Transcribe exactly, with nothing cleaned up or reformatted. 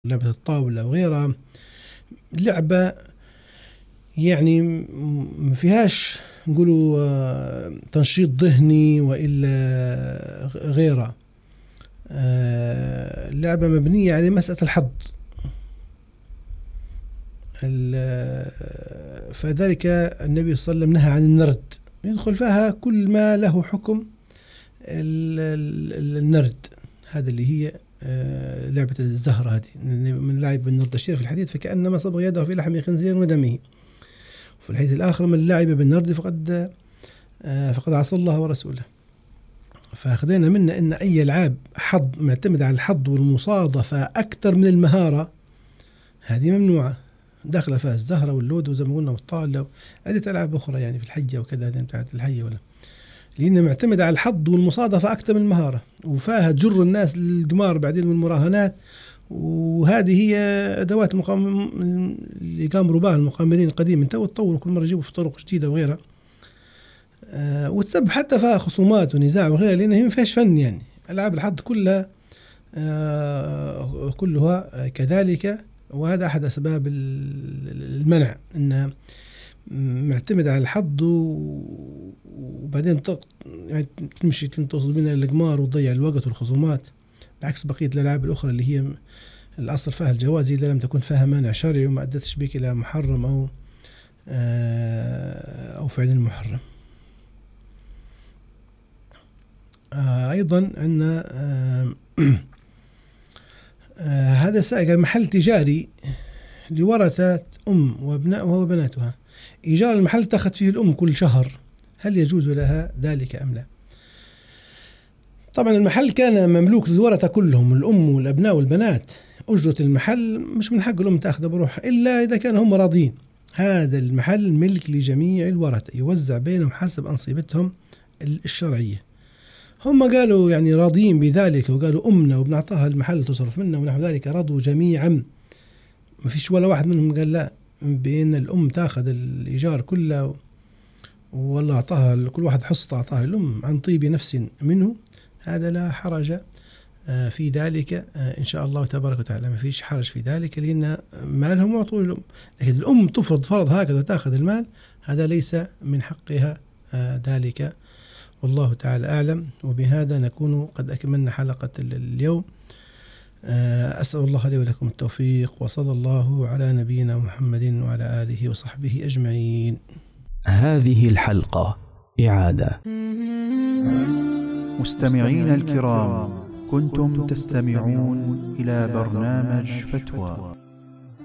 لعبة الطاولة وغيرها، لعبة يعني ما فيهاش نقولوا تنشيط ذهني وإلا غيرها، لعبة مبنية على مسألة الحظ، فذلك النبي صلى الله عليه وسلم نهى عن النرد، يدخل فيها كل ما له حكم النرد، هذا اللي هي لعبة الزهرة هذه، من لعب بالنرد الشير في الحديث فكأنما صبغ يده في لحم خنزير ودمه، وفي الحديث الآخر من لعب بالنرد فقد فقد عصى الله ورسوله. فأخذنا منا أن أي ألعاب حظ معتمد على الحظ والمصادفة أكثر من المهارة هذه ممنوعة، داخله فيها الزهرة واللود وزي ما قلنا والطاولة وعدة ألعاب أخرى يعني في الحجة وكذا، هذه بتاعت الحية ولا لأنها معتمدة على الحظ والمصادفة أكثر من المهارة، وفيها تجر الناس للقمار بعدين والمراهنات، وهذه هي أدوات المقام اللي قاموا بها المقامرين القديم، تو تطوروا كل مرة يجيبوا في طرق جديدة وغيرها، أه وتسبب حتى فيها خصومات ونزاع وغيرها، لأنها هي ما فيهاش فن يعني، ألعاب الحظ كلها أه كلها كذلك، وهذا أحد أسباب المنع، أنها معتمد على الحظ وبعدين يعني تمشي توصل بين القمار وتضيع الوقت والخصومات، بعكس بقية الألعاب الأخرى اللي هي الأصل فيها الجواز إذا لم تكن فيها مانع شرعي وما أدتش بك إلى محرم أو أو فعل محرم. أيضا عندنا هذا سائق محل تجاري لورثة أم وابنائها وبناتها، إيجار المحل تأخذ فيه الأم كل شهر، هل يجوز لها ذلك أم لا؟ طبعا المحل كان مملوك للورثة كلهم، الأم والأبناء والبنات، أجرة المحل مش من حق الأم تأخذ بروح إلا إذا كانوا هم راضين، هذا المحل ملك لجميع الورثة يوزع بينهم حسب أنصبتهم الشرعية، هم قالوا يعني راضين بذلك وقالوا أمنا وبنعطاها المحل تصرف منا ونحو ذلك، رضوا جميعا، ما فيش ولا واحد منهم قال لا، بأن الأم تأخذ الإيجار كله والله أعطاها كل واحد حصة أعطاها الأم عن طيب نفس منه، هذا لا حرج في ذلك إن شاء الله تبارك وتعالى، ما فيش حرج في ذلك لأن مالهم معطول الأم، لكن الأم تفرض فرض هكذا وتأخذ المال، هذا ليس من حقها ذلك، والله تعالى أعلم. وبهذا نكون قد أكملنا حلقة اليوم، أسأل الله لي ولكم التوفيق، وصلى الله على نبينا محمد وعلى آله وصحبه أجمعين. هذه الحلقة إعادة. مستمعين الكرام، كنتم تستمعون إلى برنامج فتوى